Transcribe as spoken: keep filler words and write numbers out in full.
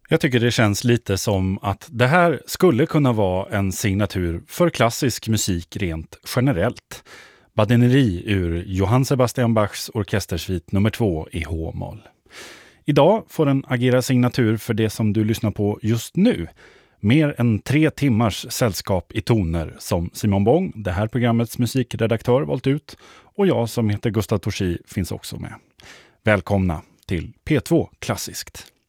Jag tycker det känns lite som att det här skulle kunna vara en signatur för klassisk musik rent generellt. Badineri ur Johann Sebastian Bachs orkestersvit nummer två i H-moll. Idag får den agera signatur för det som du lyssnar på just nu. Mer än tre timmars sällskap i toner som Simon Bong, det här programmets musikredaktör, valt ut. Och jag som heter Gustav Torsi finns också med. Välkomna till P två Klassiskt.